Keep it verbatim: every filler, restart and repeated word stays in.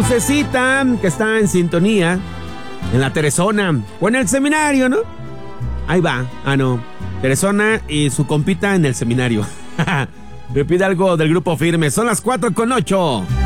Lucecita, que está en sintonía en la Teresona o en el seminario, ¿no? Ahí va. Ah, no. Teresona y su compita en el seminario. Me pide algo del Grupo Firme. Son las cuatro con ocho.